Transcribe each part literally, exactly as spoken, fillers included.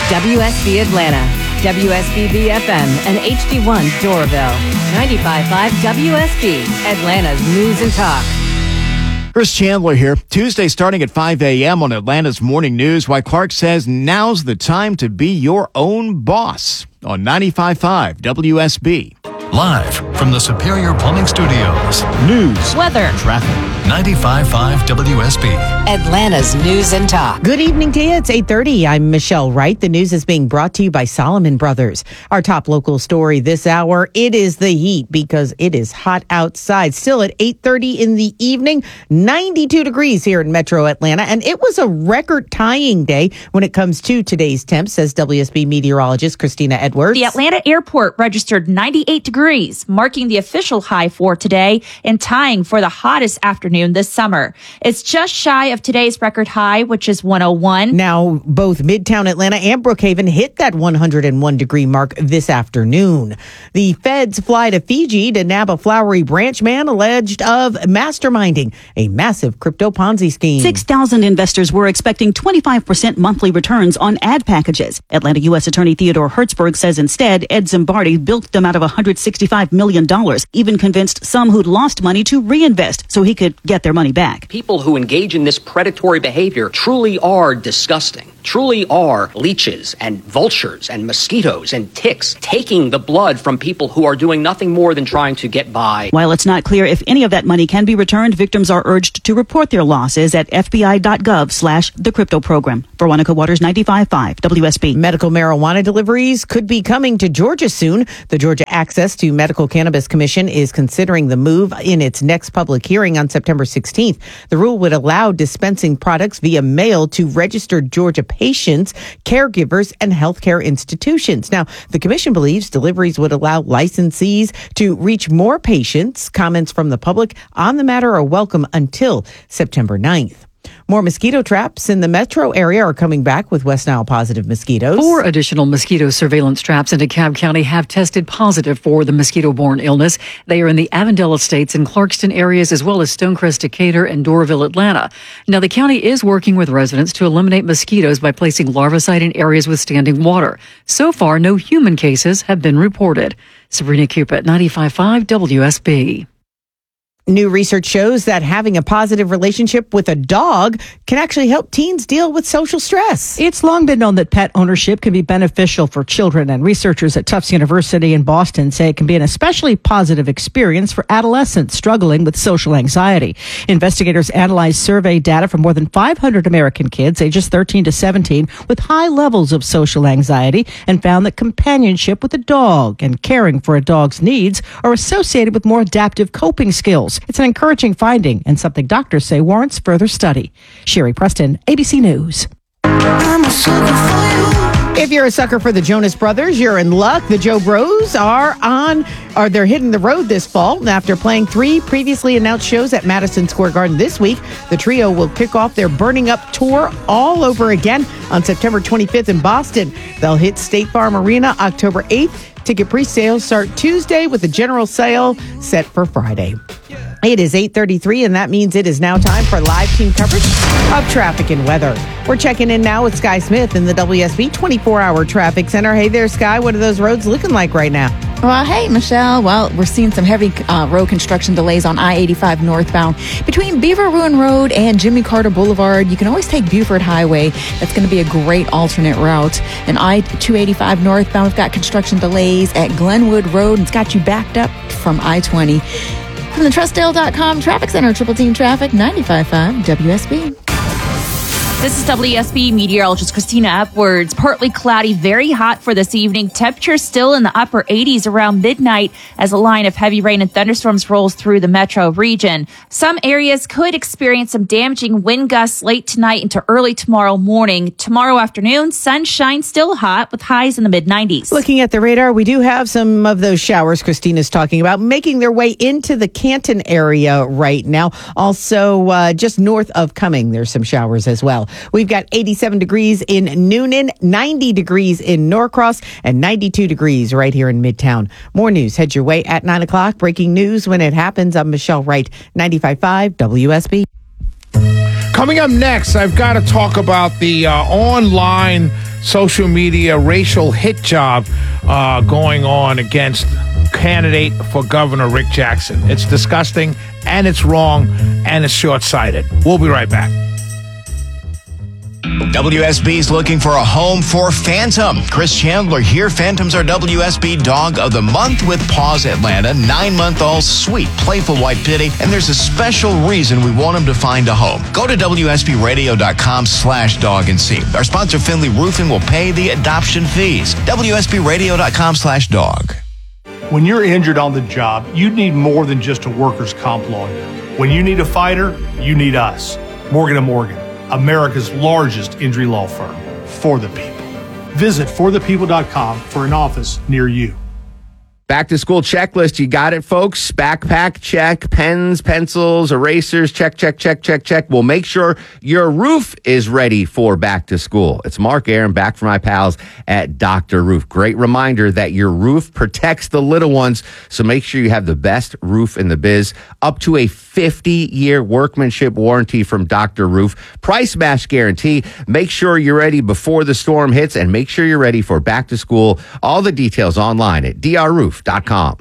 W S B Atlanta, W S B B F M, and H D one Doraville. ninety-five point five W S B, Atlanta's News and Talk. Chris Chandler here. Tuesday starting at five a.m. on Atlanta's Morning News, why Clark says now's the time to be your own boss on ninety-five point five W S B. Live from the Superior Plumbing Studios. News, weather, traffic. ninety-five point five W S B. Atlanta's News and Talk. Good evening to you. It's eight thirty. I'm Michelle Wright. The news is being brought to you by Solomon Brothers. Our top local story this hour, it is the heat because it is hot outside. Still at eight thirty in the evening, ninety-two degrees here in Metro Atlanta. And it was a record-tying day when it comes to today's temps, says W S B meteorologist Christina Edwards. The Atlanta airport registered ninety-eight degrees, marking the official high for today and tying for the hottest afternoon this summer. It's just shy of today's record high, which is one oh one. Now, both Midtown Atlanta and Brookhaven hit that one hundred one degree mark this afternoon. The feds fly to Fiji to nab a Flowery Branch man alleged of masterminding a massive crypto Ponzi scheme. six thousand investors were expecting twenty-five percent monthly returns on ad packages. Atlanta U S Attorney Theodore Hertzberg says instead, Ed Zimbardi bilked them out of one hundred sixty-five million dollars, even convinced some who'd lost money to reinvest so he could get their money back. People who engage in this predatory behavior truly are disgusting, truly are leeches and vultures and mosquitoes and ticks taking the blood from people who are doing nothing more than trying to get by. While it's not clear if any of that money can be returned, victims are urged to report their losses at fbi.gov slash the crypto program. Veronica Waters, ninety-five point five W S B. Medical marijuana deliveries could be coming to Georgia soon. The Georgia Access to Medical Cannabis Commission is considering the move in its next public hearing on September sixteenth. The rule would allow dispensing products via mail to registered Georgia patients, caregivers, and healthcare institutions. Now, the commission believes deliveries would allow licensees to reach more patients. Comments from the public on the matter are welcome until September ninth. More mosquito traps in the metro area are coming back with West Nile positive mosquitoes. Four additional mosquito surveillance traps in DeKalb County have tested positive for the mosquito-borne illness. They are in the Avondale Estates and Clarkston areas, as well as Stonecrest, Decatur, and Doraville, Atlanta. Now, the county is working with residents to eliminate mosquitoes by placing larvicide in areas with standing water. So far, no human cases have been reported. Sabrina Cupid, ninety-five point five W S B. New research shows that having a positive relationship with a dog can actually help teens deal with social stress. It's long been known that pet ownership can be beneficial for children, and researchers at Tufts University in Boston say it can be an especially positive experience for adolescents struggling with social anxiety. Investigators analyzed survey data from more than five hundred American kids ages thirteen to seventeen with high levels of social anxiety and found that companionship with a dog and caring for a dog's needs are associated with more adaptive coping skills. It's an encouraging finding and something doctors say warrants further study. Sherry Preston, A B C News. I'm a sucker for you. If you're a sucker for the Jonas Brothers, you're in luck. The Joe Bros are on, or they're hitting the road this fall. After playing three previously announced shows at Madison Square Garden this week, the trio will kick off their Burning Up tour all over again on September twenty-fifth in Boston. They'll hit State Farm Arena October eighth. Ticket pre-sales start Tuesday with a general sale set for Friday. It is eight thirty-three, and that means it is now time for live team coverage of traffic and weather. We're checking in now with Sky Smith in the W S B twenty-four hour Traffic Center. Hey there, Sky. What are those roads looking like right now? Well, hey, Michelle. Well, we're seeing some heavy uh, road construction delays on I eighty-five northbound between Beaver Ruin Road and Jimmy Carter Boulevard. You can always take Buford Highway. That's going to be a great alternate route. And I two eighty-five northbound, we've got construction delays at Glenwood Road, and it's got you backed up from I twenty. From the Trustdale dot com Traffic Center, Triple Team Traffic, ninety-five point five W S B. This is W S B meteorologist Christina Edwards. Partly cloudy, very hot for this evening. Temperatures still in the upper eighties around midnight as a line of heavy rain and thunderstorms rolls through the metro region. Some areas could experience some damaging wind gusts late tonight into early tomorrow morning. Tomorrow afternoon, sunshine still hot with highs in the mid nineties. Looking at the radar, we do have some of those showers Christina's talking about making their way into the Canton area right now. Also, uh, just north of Cumming, there's some showers as well. We've got eighty-seven degrees in Noonan, ninety degrees in Norcross, and ninety-two degrees right here in Midtown. More news head your way at nine o'clock. Breaking news when it happens. I'm Michelle Wright, ninety-five point five W S B. Coming up next, I've got to talk about the uh, online social media racial hit job uh, going on against candidate for Governor Rick Jackson. It's disgusting, and it's wrong, and it's short-sighted. We'll be right back. W S B is looking for a home for Phantom. Chris Chandler here. Phantom's our W S B Dog of the Month with Paws Atlanta. Nine-month-old, sweet, playful white pitty. And there's a special reason we want him to find a home. Go to W S B radio dot com slash dog and see. Our sponsor, Finley Roofing, will pay the adoption fees. W S B radio dot com slash dog. When you're injured on the job, you need more than just a workers' comp lawyer. When you need a fighter, you need us. Morgan and Morgan, America's largest injury law firm, for the people. Visit for the people dot com for an office near you. Back to school checklist. You got it, folks. Backpack, check. Pens, pencils, erasers, check, check, check, check, check. We'll make sure your roof is ready for back to school. It's Mark Aaron back from my pals at Doctor Roof. Great reminder that your roof protects the little ones. So make sure you have the best roof in the biz. Up to a fifty-year workmanship warranty from Doctor Roof. Price match guarantee. Make sure you're ready before the storm hits, and make sure you're ready for back to school. All the details online at D R roof dot com.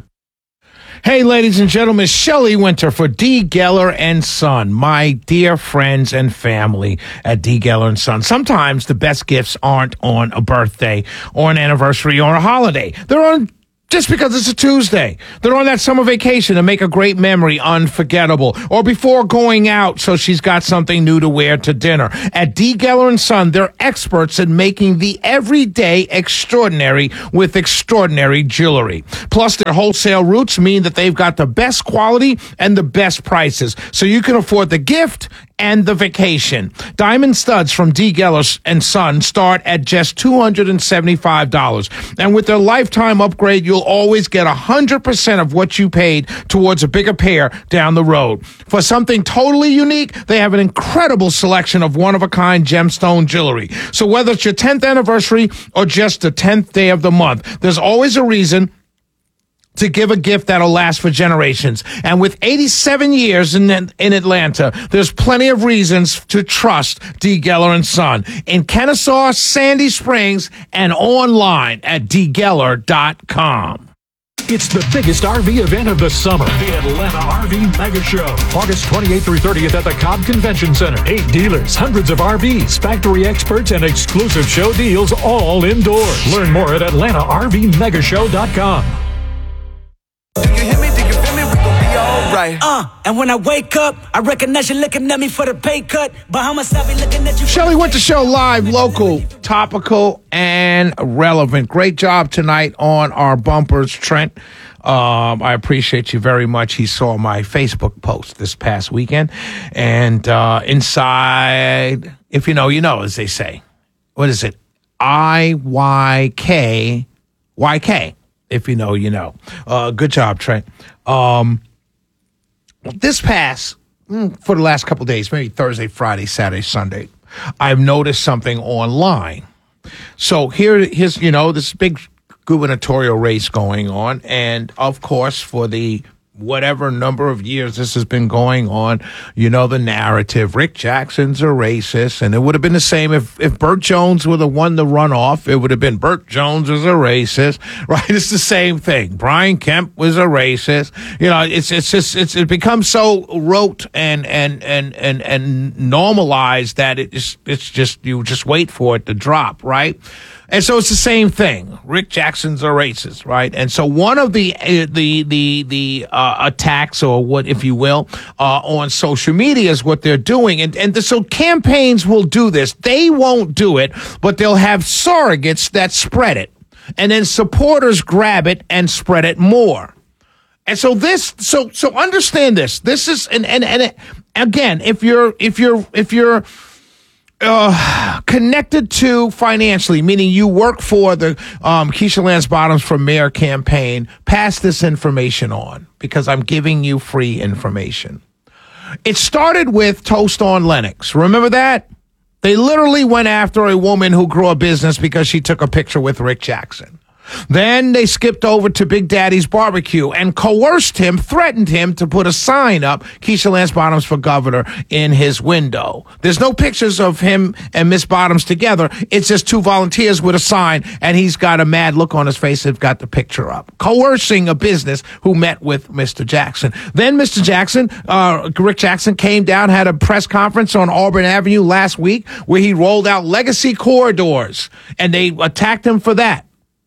Hey, ladies and gentlemen, Shelley Winter for D. Geller and Son, my dear friends and family at D. Geller and Son. Sometimes the best gifts aren't on a birthday or an anniversary or a holiday. They're on just because it's a Tuesday. They're on that summer vacation to make a great memory unforgettable, or before going out so she's got something new to wear to dinner. At D. Geller and Son, they're experts in making the everyday extraordinary with extraordinary jewelry. Plus, their wholesale routes mean that they've got the best quality and the best prices, so you can afford the gift and the vacation. Diamond studs from D. Geller and Son start at just two hundred seventy-five dollars. And with their lifetime upgrade, you'll always get one hundred percent of what you paid towards a bigger pair down the road. For something totally unique, they have an incredible selection of one-of-a-kind gemstone jewelry. So whether it's your tenth anniversary or just the tenth day of the month, there's always a reason to give a gift that'll last for generations. And with eighty-seven years in in Atlanta, there's plenty of reasons to trust D. Geller and Son in Kennesaw, Sandy Springs, and online at d geller dot com. It's the biggest R V event of the summer, the Atlanta R V Mega Show. August twenty-eighth through thirtieth at the Cobb Convention Center. Eight dealers, hundreds of R Vs, factory experts, and exclusive show deals all indoors. Learn more at atlanta r v mega show dot com. Do you hear me? Do you feel me? We gon' be alright. Uh, and when I wake up, I recognize you looking at me for the pay cut. Bahamas, I be looking at you. Shelley Winter Show live, local, topical, and relevant. Great job tonight on our bumpers, Trent. Um, I appreciate you very much. He saw my Facebook post this past weekend. And uh, inside, if you know, you know, as they say. What is it? I Y K Y K. If you know, you know. Uh, good job, Trent. Um, this past, for the last couple of days, maybe Thursday, Friday, Saturday, Sunday, I've noticed something online. So here, here's, you know, this big gubernatorial race going on. And, of course, for the whatever number of years this has been going on, you know, the narrative, Rick Jackson's a racist. And it would have been the same if, if Burt Jones would have won the runoff. It would have been Burt Jones was a racist, right? It's the same thing. Brian Kemp was a racist. You know, it's, it's just, it's, it becomes so rote and, and, and, and, and normalized that it's, it's just, you just wait for it to drop, right? And so it's the same thing. Rick Jackson's a racist, right? And so one of the uh, the the the uh, attacks, or what, if you will, uh, on social media is what they're doing. And and the, so campaigns will do this. They won't do it, but they'll have surrogates that spread it, and then supporters grab it and spread it more. And so this, so so understand this. This is and and and again, if you're if you're if you're Uh, connected to financially, meaning you work for the um, Keisha Lance Bottoms for Mayor campaign, pass this information on, because I'm giving you free information. It started with Toast on Lennox. Remember that? They literally went after a woman who grew a business because she took a picture with Rick Jackson. Then they skipped over to Big Daddy's Barbecue and coerced him, threatened him to put a sign up, Keisha Lance Bottoms for governor, in his window. There's no pictures of him and Miss Bottoms together. It's just two volunteers with a sign, and he's got a mad look on his face. They've got the picture up. Coercing a business who met with Mister Jackson. Then Mister Jackson, uh, Rick Jackson, came down, had a press conference on Auburn Avenue last week where he rolled out legacy corridors, and they attacked him for that.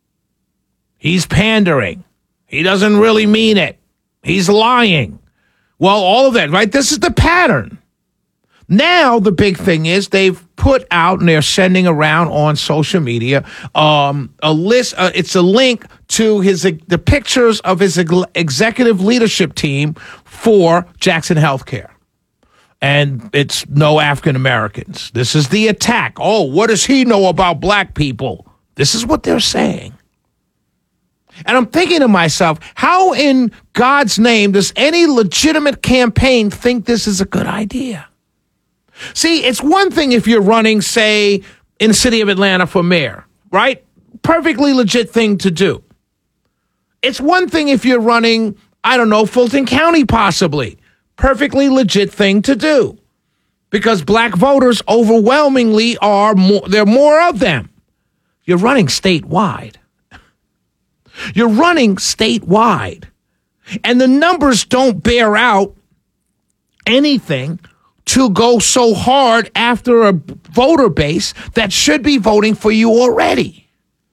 He's pandering. He doesn't really mean it. He's lying. Well, all of that, right? This is the pattern. Now, the big thing is they've put out and they're sending around on social media um, a list. Uh, it's a link to his the pictures of his executive leadership team for Jackson Healthcare. And it's no African Americans. This is the attack. Oh, what does he know about black people? This is what they're saying. And I'm thinking to myself, how in God's name does any legitimate campaign think this is a good idea? See, it's one thing if you're running, say, in the city of Atlanta for mayor, right? Perfectly legit thing to do. It's one thing if you're running, I don't know, Fulton County possibly. Perfectly legit thing to do. Because black voters overwhelmingly are more, there are more of them. You're running statewide. You're running statewide. And the numbers don't bear out anything to go so hard after a voter base that should be voting for you already.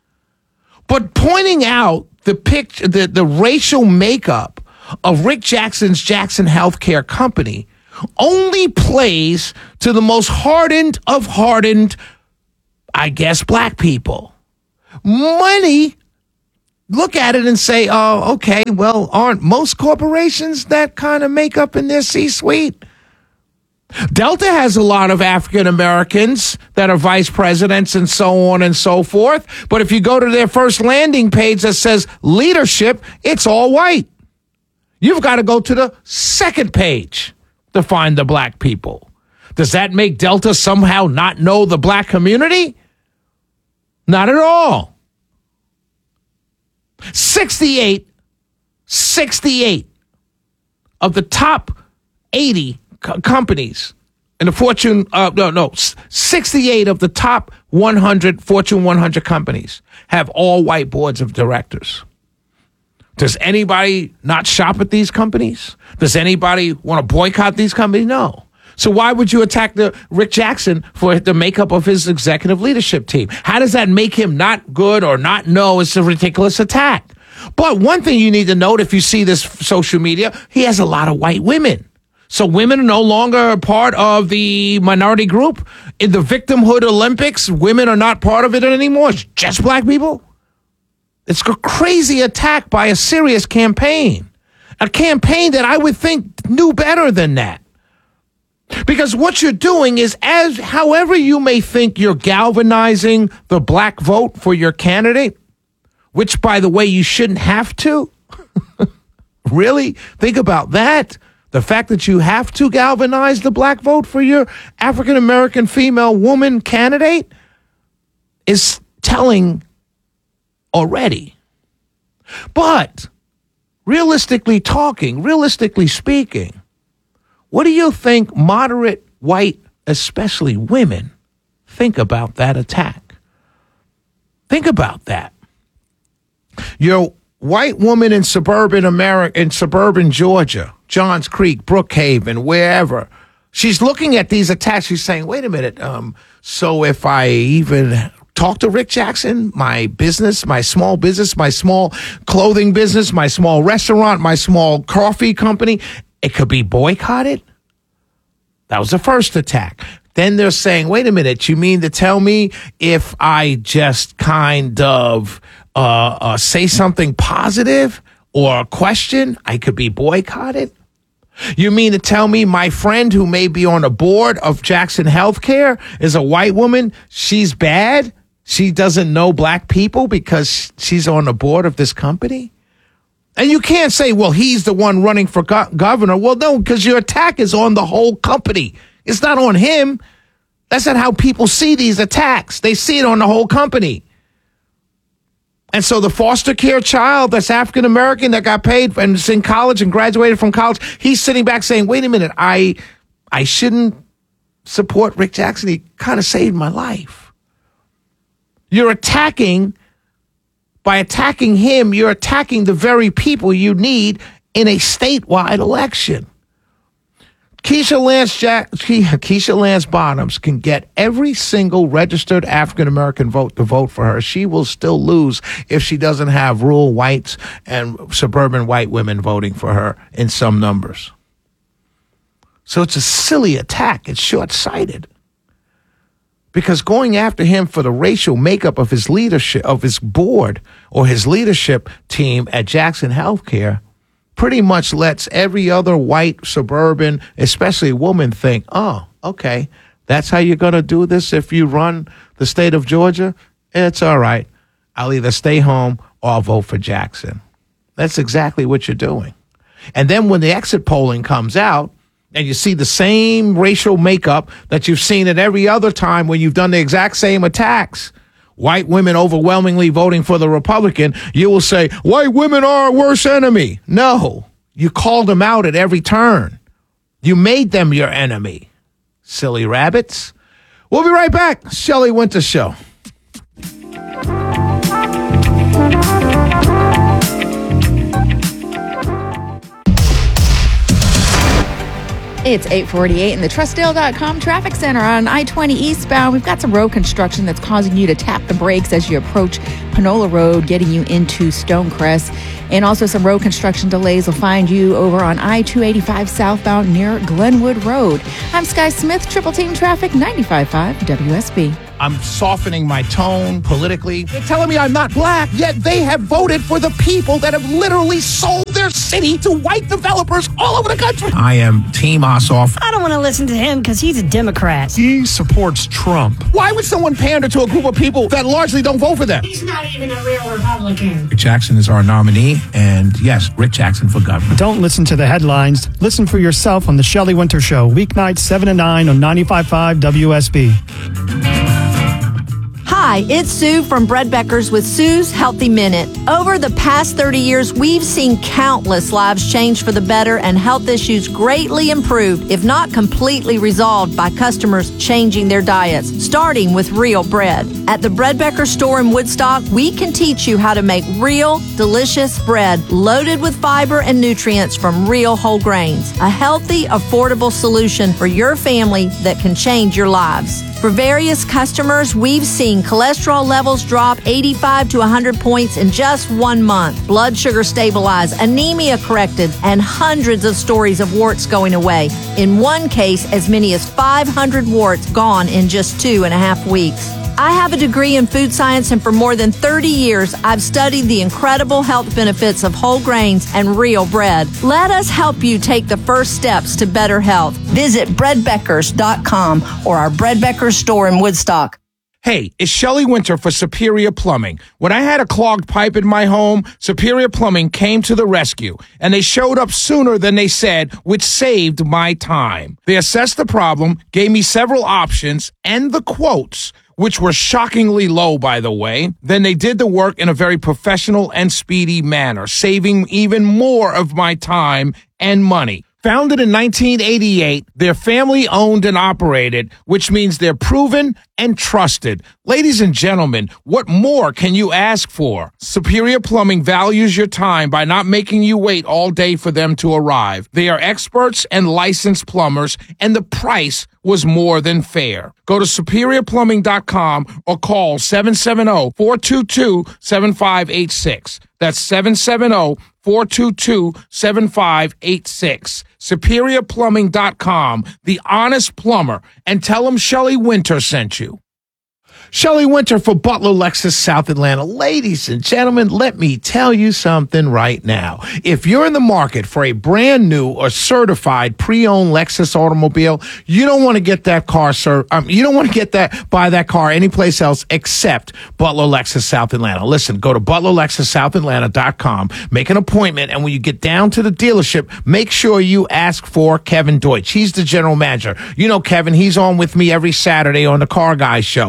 But pointing out the picture, the, the racial makeup of Rick Jackson's Jackson Healthcare Company only plays to the most hardened of hardened, I guess, black people. Money. Look at it and say, oh, okay, well, aren't most corporations that kind of make up in their C-suite? Delta has a lot of African Americans that are vice presidents and so on and so forth. But if you go to their first landing page that says leadership, it's all white. You've got to go to the second page to find the black people. Does that make Delta somehow not know the black community? Not at all. sixty-eight, sixty-eight of the top eighty co- companies in the Fortune, uh, no, no, sixty-eight of the top one hundred Fortune one hundred companies have all white boards of directors. Does anybody not shop at these companies? Does anybody want to boycott these companies? No. So why would you attack the Rick Jackson for the makeup of his executive leadership team? How does that make him not good or not know it's a ridiculous attack? But one thing you need to note if you see this social media, he has a lot of white women. So women are no longer a part of the minority group. In the victimhood Olympics, women are not part of it anymore. It's just black people. It's a crazy attack by a serious campaign. A campaign that I would think knew better than that. Because what you're doing is, as however you may think you're galvanizing the black vote for your candidate, which, by the way, you shouldn't have to. Really? Think about that. The fact that you have to galvanize the black vote for your African-American female woman candidate is telling already. But realistically talking, realistically speaking, what do you think moderate white, especially women, think about that attack? Think about that. Your white woman in suburban America, in suburban Georgia, Johns Creek, Brookhaven, wherever, she's looking at these attacks. She's saying, wait a minute. Um, so if I even talk to Rick Jackson, my business, my small business, my small clothing business, my small restaurant, my small coffee company, it could be boycotted? That was the first attack. Then they're saying, wait a minute, you mean to tell me if I just kind of uh, uh, say something positive or a question, I could be boycotted? You mean to tell me my friend who may be on the board of Jackson Healthcare is a white woman? She's bad? She doesn't know black people because she's on the board of this company? And you can't say, well, he's the one running for go- governor. Well, no, because your attack is on the whole company. It's not on him. That's not how people see these attacks. They see it on the whole company. And so the foster care child that's African American that got paid and is in college and graduated from college, he's sitting back saying, wait a minute, I I shouldn't support Rick Jackson. He kind of saved my life. You're attacking, by attacking him, you're attacking the very people you need in a statewide election. Keisha Lance Jack, Keisha Lance Bottoms can get every single registered African-American vote to vote for her. She will still lose if she doesn't have rural whites and suburban white women voting for her in some numbers. So it's a silly attack. It's short-sighted. Because going after him for the racial makeup of his leadership, of his board or his leadership team at Jackson Healthcare pretty much lets every other white, suburban, especially woman, think, oh, okay, that's how you're going to do this if you run the state of Georgia? It's all right. I'll either stay home or I'll vote for Jackson. That's exactly what you're doing. And then when the exit polling comes out and you see the same racial makeup that you've seen at every other time when you've done the exact same attacks, white women overwhelmingly voting for the Republican, you will say, white women are our worst enemy. No, you called them out at every turn. You made them your enemy. Silly rabbits. We'll be right back. Shelley Winter Show. It's eight forty-eight in the Trustdale dot com traffic center on I twenty eastbound. We've got some road construction that's causing you to tap the brakes as you approach Panola Road, getting you into Stonecrest. And also some road construction delays will find you over on I two eighty-five southbound near Glenwood Road. I'm Sky Smith, Triple Team Traffic, ninety-five point five W S B. I'm softening my tone politically. They're telling me I'm not black, yet they have voted for the people that have literally sold their city to white developers all over the country. I am Team Ossoff. I don't want to listen to him because he's a Democrat. He supports Trump. Why would someone pander to a group of people that largely don't vote for them? He's not even a real Republican. Rick Jackson is our nominee, and yes, Rick Jackson for governor. Don't listen to the headlines. Listen for yourself on The Shelley Winter Show, weeknights seven to nine on ninety-five point five W S B. Hi, it's Sue from Bread Beckers with Sue's Healthy Minute. Over the past thirty years, we've seen countless lives change for the better and health issues greatly improved, if not completely resolved, by customers changing their diets, starting with real bread. At the Bread Beckers store in Woodstock, we can teach you how to make real, delicious bread loaded with fiber and nutrients from real whole grains. A healthy, affordable solution for your family that can change your lives. For various customers, we've seen cholesterol levels drop eighty-five to one hundred points in just one month, blood sugar stabilized, anemia corrected, and hundreds of stories of warts going away. In one case, as many as five hundred warts gone in just two and a half weeks. I have a degree in food science, and for more than thirty years, I've studied the incredible health benefits of whole grains and real bread. Let us help you take the first steps to better health. Visit bread beckers dot com or our Bread Beckers store in Woodstock. Hey, it's Shelley Winter for Superior Plumbing. When I had a clogged pipe in my home, Superior Plumbing came to the rescue, and they showed up sooner than they said, which saved my time. They assessed the problem, gave me several options, and the quotes, which were shockingly low, by the way. Then they did the work in a very professional and speedy manner, saving even more of my time and money. Founded in nineteen eighty-eight, they're family-owned and operated, which means they're proven and trusted. Ladies and gentlemen, what more can you ask for? Superior Plumbing values your time by not making you wait all day for them to arrive. They are experts and licensed plumbers, and the price was more than fair. Go to superior plumbing dot com or call seven seven zero, four two two, seven five eight six. That's seven seven zero, four two two, seven five eight six. superior plumbing dot com, the honest plumber, and tell them Shelley Winter sent you. Shelley Winter for Butler Lexus South Atlanta. Ladies and gentlemen, let me tell you something right now. If you're in the market for a brand new or certified pre-owned Lexus automobile, you don't want to get that car, sir. Um, you don't want to get that, buy that car anyplace else except Butler Lexus South Atlanta. Listen, go to butler lexus south atlanta dot com, make an appointment, and when you get down to the dealership, make sure you ask for Kevin Deutsch. He's the general manager. You know Kevin, he's on with me every Saturday on the Car Guy Show. He knows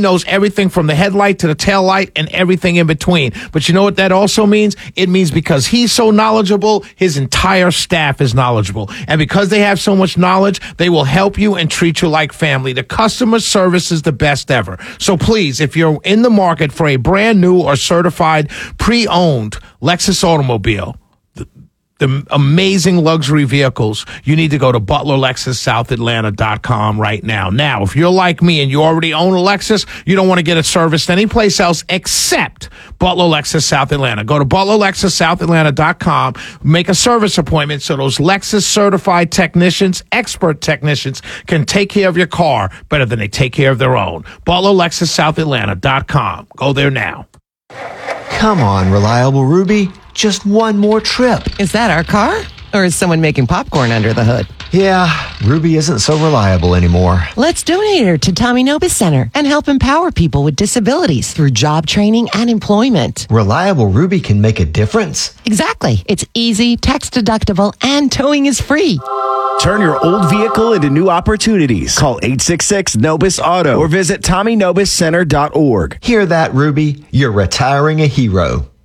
knows everything from the headlight to the tail light and everything in between. But you know what that also means? It means because he's so knowledgeable, his entire staff is knowledgeable. And because they have so much knowledge, they will help you and treat you like family. The customer service is the best ever. So please, if you're in the market for a brand new or certified pre-owned Lexus automobile, the amazing luxury vehicles, you need to go to Butler Lexus South Atlanta dot com right now. Now, if you're like me and you already own a Lexus, you don't want to get it serviced anyplace else except Butler Lexus South Atlanta. Go to Butler Lexus South Atlanta dot com, make a service appointment so those Lexus certified technicians, expert technicians, can take care of your car better than they take care of their own. Butler Lexus South Atlanta dot com. Go there now. Come on, Reliable Ruby. Just one more trip. Is that our car? Or is someone making popcorn under the hood? Yeah, Ruby isn't so reliable anymore. Let's donate her to Tommy Nobis Center and help empower people with disabilities through job training and employment. Reliable Ruby can make a difference. Exactly. It's easy, tax deductible, and towing is free. Turn your old vehicle into new opportunities. Call eight six six Nobis Auto or visit Tommy Nobis Center dot org. Hear that, Ruby? You're retiring a hero.